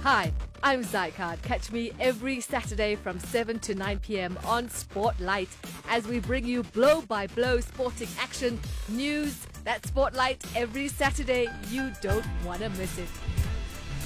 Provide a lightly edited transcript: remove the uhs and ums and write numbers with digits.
Hi, I'm Zycard. Catch me every Saturday from 7 to 9 p.m. on Spotlight as we bring you blow-by-blow sporting action, news. That's Spotlight every Saturday. You don't want to miss it.